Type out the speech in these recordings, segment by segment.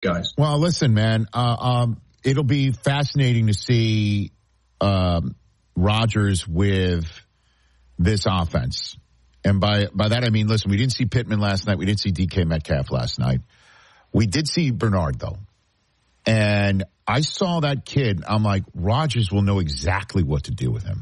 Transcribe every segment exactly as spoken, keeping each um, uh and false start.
guys. Well, listen, man, uh, um, it'll be fascinating to see um, Rodgers with this offense. And by, by that, I mean, listen, we didn't see Pittman last night. We didn't see D K Metcalf last night. We did see Bernard, though. And I saw that kid. I'm like, Rodgers will know exactly what to do with him.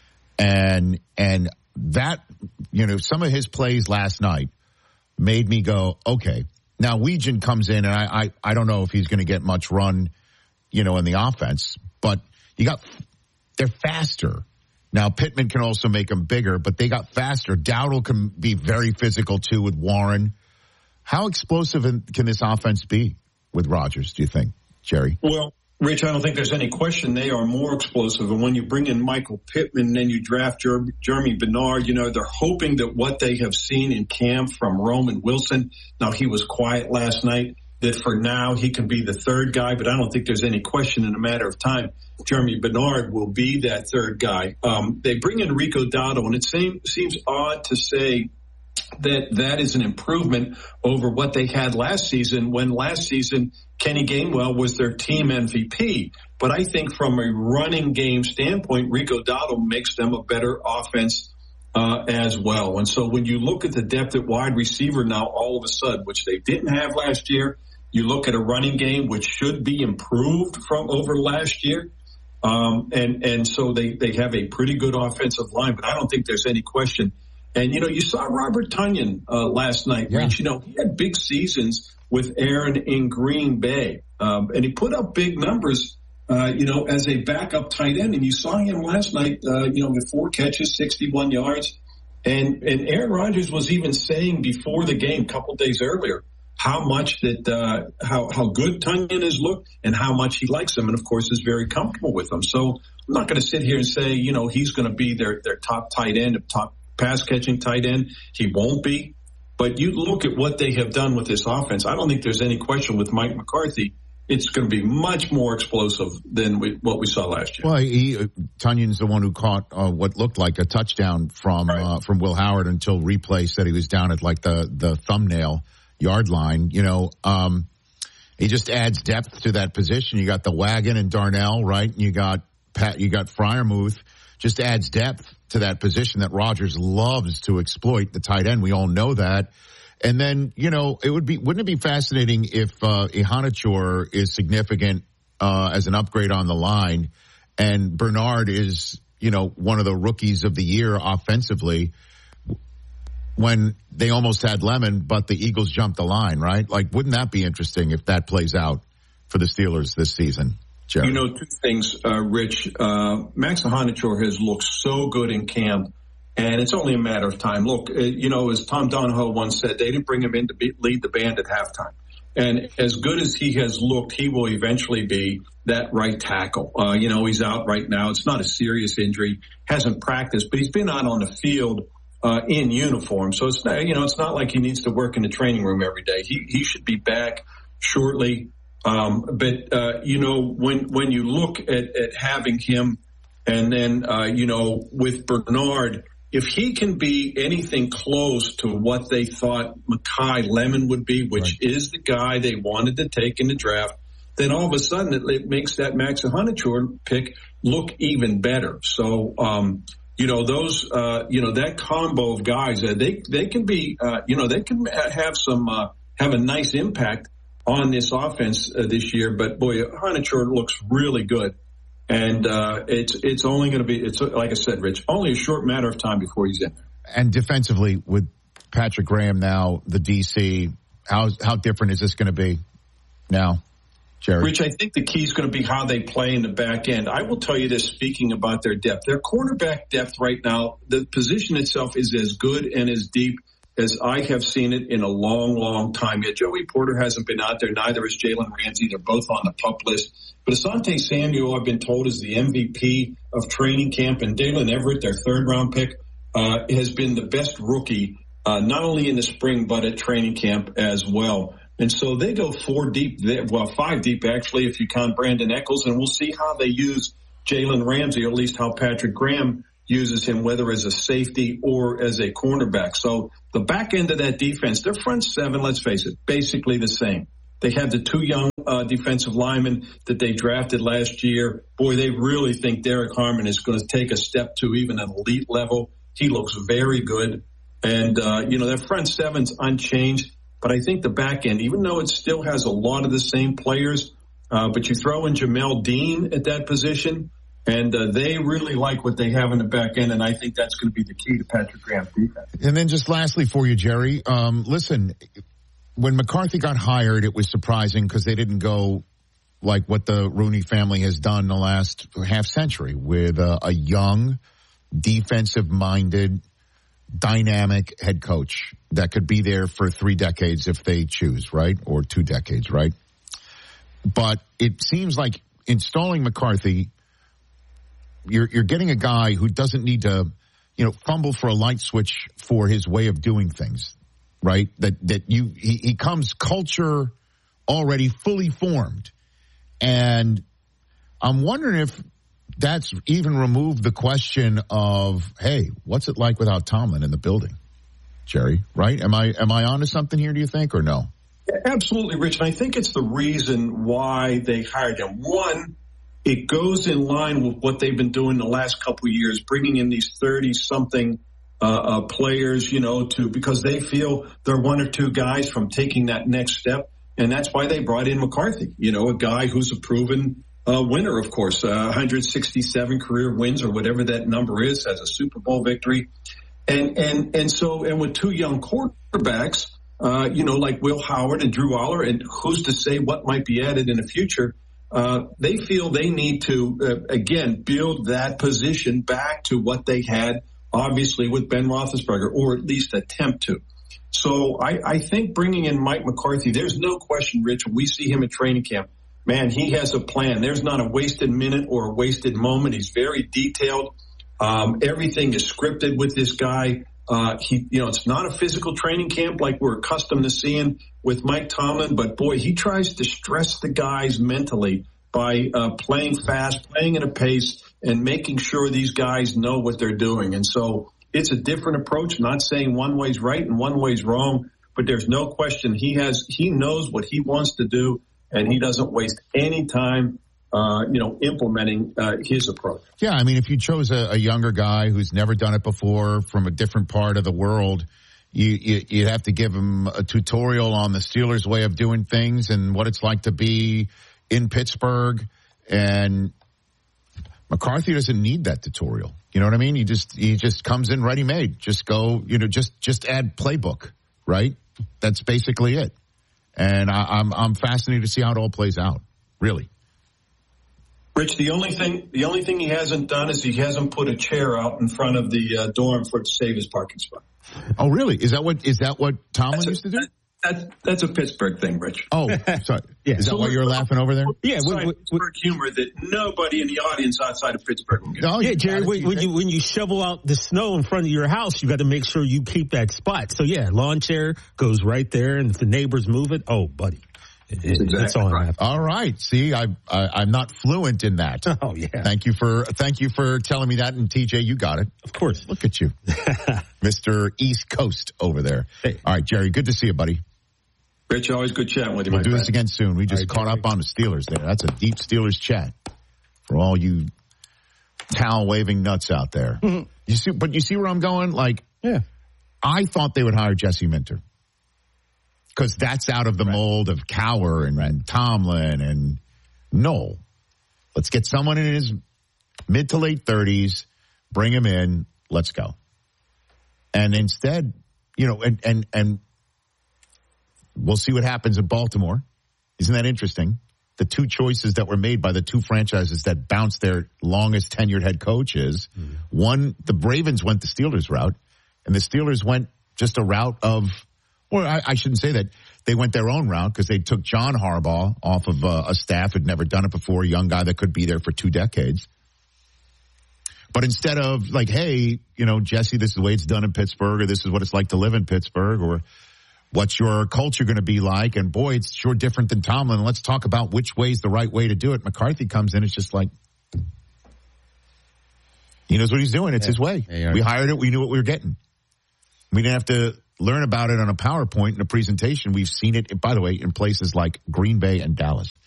And and that, you know, some of his plays last night made me go, okay. Now, Weegan comes in, and I, I, I don't know if he's going to get much run, you know, in the offense. But you got, they're faster. Now, Pittman can also make them bigger, but they got faster. Dowdle can be very physical, too, with Warren. How explosive can this offense be with Rodgers, do you think, Jerry? Well, Rich, I don't think there's any question they are more explosive. And when you bring in Michael Pittman and then you draft Jer- Jeremy Bernard, you know, they're hoping that what they have seen in camp from Roman Wilson, now he was quiet last night, that for now he can be the third guy, but I don't think there's any question in a matter of time Jeremy Bernard will be that third guy. Um, they bring in Rico Dowdle, and it seem, seems odd to say that that is an improvement over what they had last season, when last season Kenny Gainwell was their team M V P. But I think from a running game standpoint, Rico Dowdle makes them a better offense uh, as well. And so when you look at the depth at wide receiver now all of a sudden, which they didn't have last year, you look at a running game which should be improved from over last year. Um, and, and so they, they have a pretty good offensive line, but I don't think there's any question. And, you know, you saw Robert Tonyan uh, last night, yeah. Rich. You know, he had big seasons with Aaron in Green Bay. Um, and he put up big numbers, uh, you know, as a backup tight end. And you saw him last night, uh, you know, with four catches, sixty-one yards. And, and Aaron Rodgers was even saying before the game, a couple days earlier, how much that, uh, how, how good Tonyan has looked and how much he likes him. And, of course, is very comfortable with him. So I'm not going to sit here and say, you know, he's going to be their, their top tight end, top pass-catching tight end. He won't be. But you look at what they have done with this offense. I don't think there's any question with Mike McCarthy. It's going to be much more explosive than we, what we saw last year. Well, he, uh, Tunyan's the one who caught uh, what looked like a touchdown from right. uh, from Will Howard until replay said he was down at like the, the thumbnail yard line. You know, um, he just adds depth to that position. You got the wagon and Darnell, right? And you got Pat, you got Freiermuth. Just adds depth to that position that Rodgers loves to exploit, the tight end. We all know that. And then, you know, it would be, wouldn't it be fascinating if uh, Iheanacho is significant uh, as an upgrade on the line, and Bernard is, you know, one of the rookies of the year offensively, when they almost had Lemon, but the Eagles jumped the line, right? Like, wouldn't that be interesting if that plays out for the Steelers this season? Jerry. You know, two things, uh, Rich. Uh, Max Iheanacho has looked so good in camp, and it's only a matter of time. Look, uh, you know, as Tom Donahoe once said, they didn't bring him in to be, lead the band at halftime. And as good as he has looked, he will eventually be that right tackle. Uh, you know, he's out right now. It's not a serious injury, hasn't practiced, but he's been out on the field uh, in uniform. So it's not, you know, it's not like he needs to work in the training room every day. He he should be back shortly. Um, but, uh, you know, when, when you look at, at having him and then, uh, you know, with Bernard, if he can be anything close to what they thought Mekhi Lemon would be, which right. is the guy they wanted to take in the draft, then all of a sudden it, it makes that Max Iheanacho pick look even better. So, um, you know, those, uh, you know, that combo of guys, uh, they, they can be, uh, you know, they can have some, uh, have a nice impact on this offense uh, this year. But boy, Iheanacho looks really good. And, uh, it's, it's only going to be, it's like I said, Rich, only a short matter of time before he's in. And defensively with Patrick Graham now, the D C, how, how different is this going to be now, Jerry? Rich, I think the key is going to be how they play in the back end. I will tell you this, speaking about their depth, their cornerback depth right now, the position itself is as good and as deep as I have seen it in a long, long time. Yet Joey Porter hasn't been out there. Neither is Jalen Ramsey. They're both on the PUP list. But Asante Samuel, I've been told, is the M V P of training camp. And Dalen Everett, their third-round pick, uh, has been the best rookie, uh, not only in the spring but at training camp as well. And so they go four deep, well, five deep, actually, if you count Brandon Echols. And we'll see how they use Jalen Ramsey, or at least how Patrick Graham uses him, whether as a safety or as a cornerback. So the back end of that defense, their front seven, let's face it, basically the same. They have the two young uh, defensive lineman that they drafted last year. Boy, they really think Derek Harmon is going to take a step to even an elite level. He looks very good. And, uh, you know, their front seven's unchanged. But I think the back end, even though it still has a lot of the same players, uh, but you throw in Jamel Dean at that position, and uh, they really like what they have in the back end, and I think that's going to be the key to Patrick Graham's defense. And then just lastly for you, Jerry, um, listen, when McCarthy got hired, it was surprising because they didn't go like what the Rooney family has done the last half century with uh, a young, defensive-minded, dynamic head coach that could be there for three decades if they choose, right? Or two decades, right? But it seems like installing McCarthy, you're you're getting a guy who doesn't need to, you know, fumble for a light switch for his way of doing things, right? That that you he, he comes culture already fully formed. And I'm wondering if that's even removed the question of, hey, what's it like without Tomlin in the building, Jerry? Right? Am I am I onto something here? Do you think, or no? Absolutely, Rich. And I think it's the reason why they hired him. One, it goes in line with what they've been doing the last couple of years, bringing in these thirty something uh, uh, players, you know, to because they feel they're one or two guys from taking that next step, and that's why they brought in McCarthy. You know, a guy who's a proven Uh, winner, of course, uh, one hundred sixty-seven career wins or whatever that number is, has a Super Bowl victory. And, and, and so, and with two young quarterbacks, uh, you know, like Will Howard and Drew Aller, and who's to say what might be added in the future, uh, they feel they need to, uh, again, build that position back to what they had, obviously, with Ben Roethlisberger, or at least attempt to. So I, I think bringing in Mike McCarthy, there's no question, Rich, when we see him at training camp, man, he has a plan. There's not a wasted minute or a wasted moment. He's very detailed. Um, everything is scripted with this guy. Uh, he, you know, it's not a physical training camp like we're accustomed to seeing with Mike Tomlin, but boy, he tries to stress the guys mentally by uh, playing fast, playing at a pace, and making sure these guys know what they're doing. And so it's a different approach, not saying one way's right and one way's wrong, but there's no question he has, he knows what he wants to do. And he doesn't waste any time, uh, you know, implementing uh, his approach. Yeah, I mean, if you chose a, a younger guy who's never done it before from a different part of the world, you, you, you'd have to give him a tutorial on the Steelers' way of doing things and what it's like to be in Pittsburgh. And McCarthy doesn't need that tutorial. You know what I mean? He just he just comes in ready-made. Just go, you know, just just add playbook, right? That's basically it. And I, I'm I'm fascinated to see how it all plays out. Really, Rich. The only thing the only thing he hasn't done is he hasn't put a chair out in front of the uh, dorm for to save his parking spot. Oh, really? Is that what is that what Tomlin that's used a, to do? That, that's that's a Pittsburgh thing, Rich. Oh, sorry. Yeah. Is that so why you're laughing over there? Yeah, we, we, Pittsburgh humor that nobody in the audience outside of Pittsburgh will get. Oh, yeah, Jerry. When, when you when you shovel out the snow in front of your house, you got to make sure you keep that spot. So yeah, lawn chair goes right there, and if the neighbors move it, oh, buddy. It, exactly that's all right. I All right. See, I, I I'm not fluent in that. Oh yeah. Thank you for thank you for telling me that. And T J, you got it. Of course. Look at you, Mister East Coast over there. Hey. All right, Jerry. Good to see you, buddy. Rich, always good chatting with you. We'll my do friend. this again soon. We just right, caught Jerry. up on the Steelers there. That's a deep Steelers chat for all you towel waving nuts out there. Mm-hmm. You see, but you see where I'm going? Like, yeah, I thought they would hire Jesse Minter. Because that's out of the right. mold of Cowher and, and Tomlin and no. Let's get someone in his mid to late thirties, bring him in, let's go. And instead, you know, and, and, and we'll see what happens in Baltimore. Isn't that interesting? The two choices that were made by the two franchises that bounced their longest tenured head coaches. Mm-hmm. One, the Ravens went the Steelers route, and the Steelers went just a route of Or I, I shouldn't say that. They went their own route because they took John Harbaugh off of uh, a staff who'd never done it before, a young guy that could be there for two decades. But instead of like, hey, you know, Jesse, this is the way it's done in Pittsburgh, or this is what it's like to live in Pittsburgh, or what's your culture going to be like? And boy, it's sure different than Tomlin. Let's talk about which way is the right way to do it. McCarthy comes in, it's just like, he knows what he's doing. It's yeah. his way. Yeah, we hired it. We knew what we were getting. We didn't have to learn about it on a PowerPoint and a presentation. We've seen it, by the way, in places like Green Bay and Dallas.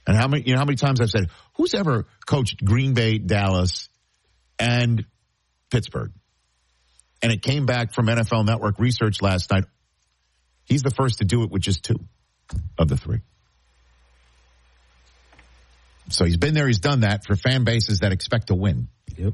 And how many, you know, how many times I've said, who's ever coached Green Bay, Dallas, and Pittsburgh? And it came back from N F L Network research last night. He's the first to do it with just two of the three. So he's been there, he's done that for fan bases that expect to win. Yep.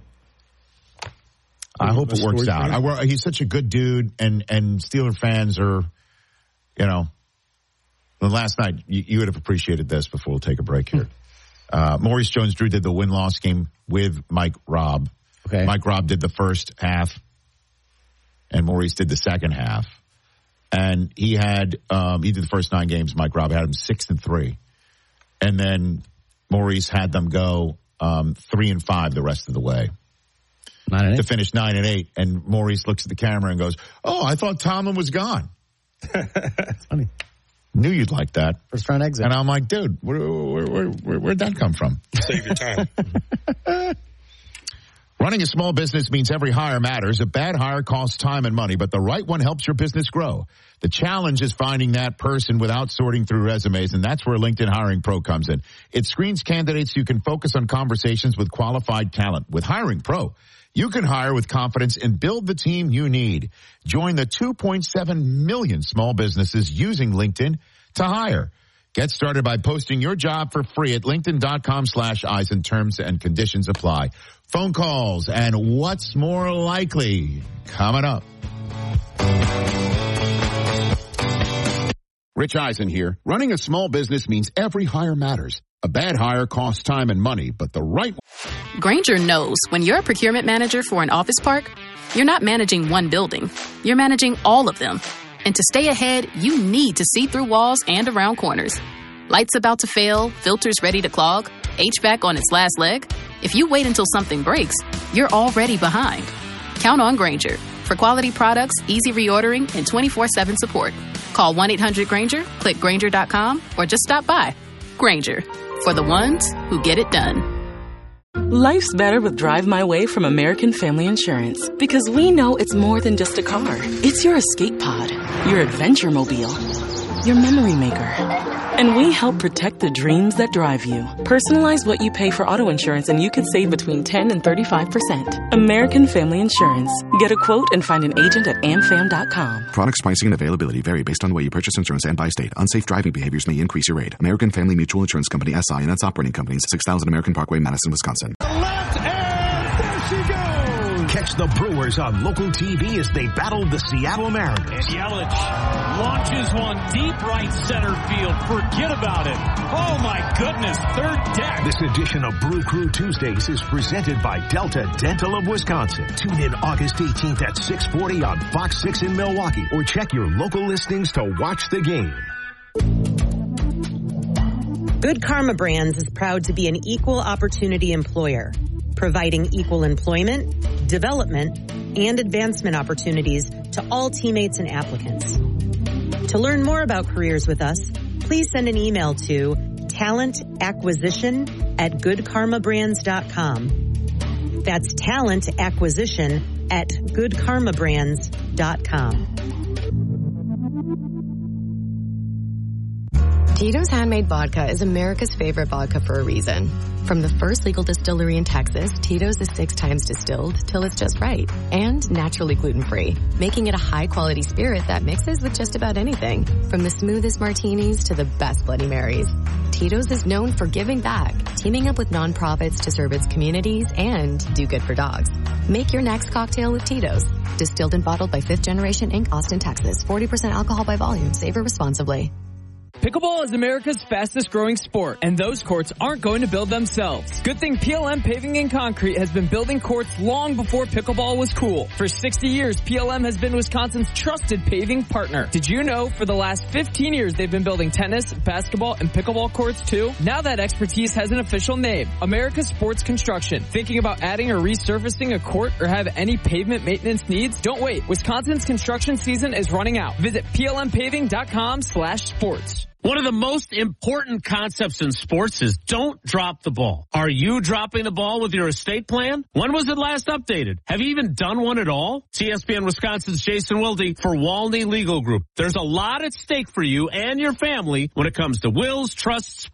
I hope it works out. I, he's such a good dude, and, and Steeler fans are, you know, well, last night you, you would have appreciated this before we'll take a break here. Uh, Maurice Jones-Drew did the win-loss game with Mike Robb. Okay. Mike Robb did the first half, and Maurice did the second half. And he had, um, he did the first nine games. Mike Robb had him six and three. And then Maurice had them go um, three and five the rest of the way. Nine and eight. To finish nine and eight. And Maurice looks at the camera and goes, oh, I thought Tomlin was gone. That's funny. Knew you'd like that. First round exit. And I'm like, dude, where, where, where, where, where'd that come from? Save your time. Running a small business means every hire matters. A bad hire costs time and money, but the right one helps your business grow. The challenge is finding that person without sorting through resumes, and that's where LinkedIn Hiring Pro comes in. It screens candidates so you can focus on conversations with qualified talent. With Hiring Pro, you can hire with confidence and build the team you need. Join the two point seven million small businesses using LinkedIn to hire. Get started by posting your job for free at linkedin.com slash Eisen. Terms and conditions apply. Phone calls and what's more likely coming up. Rich Eisen here. Running a small business means every hire matters. A bad hire costs time and money, but the right one. Grainger knows when you're a procurement manager for an office park, you're not managing one building. You're managing all of them. And to stay ahead, you need to see through walls and around corners. Lights about to fail, filters ready to clog, H V A C on its last leg. If you wait until something breaks, you're already behind. Count on Grainger for quality products, easy reordering, and twenty-four seven support. Call one eight hundred Grainger, click Grainger dot com, or just stop by. Grainger, for the ones who get it done. Life's better with Drive My Way from American Family Insurance, because we know it's more than just a car. It's your escape pod, your adventure mobile, your memory maker. And we help protect the dreams that drive you. Personalize what you pay for auto insurance and you could save between ten and thirty-five percent. American Family Insurance. Get a quote and find an agent at am fam dot com. Products, pricing, and availability vary based on the way you purchase insurance and by state. Unsafe driving behaviors may increase your rate. American Family Mutual Insurance Company, S I and its operating companies, six thousand American Parkway, Madison, Wisconsin. Left, and there she goes! Catch the Brewers on local T V as they battle the Seattle Mariners. And Yelich launches one deep right center field. Forget about it. Oh, my goodness. Third deck. This edition of Brew Crew Tuesdays is presented by Delta Dental of Wisconsin. Tune in August eighteenth at six forty on Fox six in Milwaukee, or check your local listings to watch the game. Good Karma Brands is proud to be an equal opportunity employer, providing equal employment, development, and advancement opportunities to all teammates and applicants. To learn more about careers with us, please send an email to talent acquisition at good karma brands dot com. That's talent acquisition at good karma brands dot com. Tito's Handmade Vodka is America's favorite vodka for a reason. From the first legal distillery in Texas, Tito's is six times distilled till it's just right. And naturally gluten-free, making it a high-quality spirit that mixes with just about anything. From the smoothest martinis to the best Bloody Marys. Tito's is known for giving back, teaming up with nonprofits to serve its communities and do good for dogs. Make your next cocktail with Tito's. Distilled and bottled by Fifth Generation Incorporated, Austin, Texas. forty percent alcohol by volume. Savor responsibly. Pickleball is America's fastest growing sport, and those courts aren't going to build themselves. Good thing P L M Paving and Concrete has been building courts long before pickleball was cool. For sixty years, P L M has been Wisconsin's trusted paving partner. Did you know for the last fifteen years they've been building tennis, basketball, and pickleball courts too? Now that expertise has an official name, America Sports Construction. Thinking about adding or resurfacing a court or have any pavement maintenance needs? Don't wait. Wisconsin's construction season is running out. Visit P L M paving dot com slash sports. One of the most important concepts in sports is don't drop the ball. Are you dropping the ball with your estate plan? When was it last updated? Have you even done one at all? C S P N Wisconsin's Jason Wilde for Walney Legal Group. There's a lot at stake for you and your family when it comes to wills, trusts,